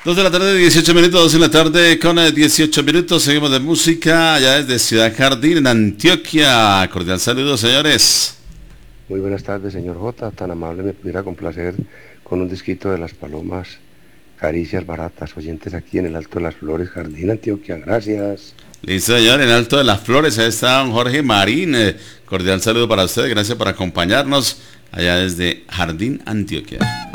2 de la tarde, 18 minutos, 2 de la tarde con 18 minutos. Seguimos de música allá desde Ciudad Jardín, en Antioquia. Cordial saludo, señores. Muy buenas tardes, señor J. Tan amable me pudiera complacer con un disquito de Las Palomas, Caricias Baratas, oyentes aquí en el Alto de las Flores, Jardín, Antioquia. Gracias. Listo, señor, en Alto de las Flores. Ahí está don Jorge Marín. Cordial saludo para usted. Gracias por acompañarnos allá desde Jardín, Antioquia.